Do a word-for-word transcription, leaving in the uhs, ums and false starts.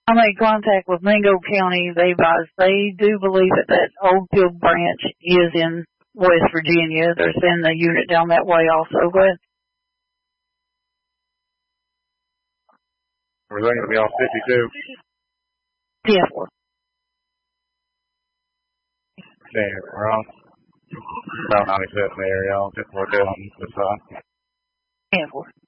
I made contact with Mingo County. They advised they do believe that that Oldfield branch is in West Virginia. They're sending the unit down that way also. Go ahead. We're going to be off fifty-two. ten four. Okay, we're on about ninety-seven there, y'all. Just for on this side. ten four.